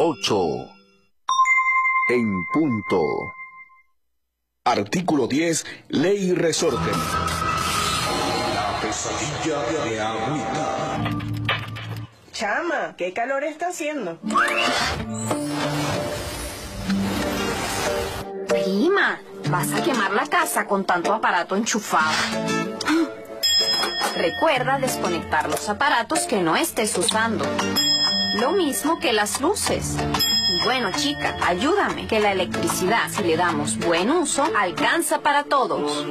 8. En punto. Artículo 10. Ley Resorte. La pesadilla de Agüita. Chama, ¿qué calor está haciendo? Prima, vas a quemar la casa con tanto aparato enchufado. Recuerda desconectar los aparatos que no estés usando. Lo mismo que las luces. Bueno, chica, ayúdame, que la electricidad, si le damos buen uso, alcanza para todos.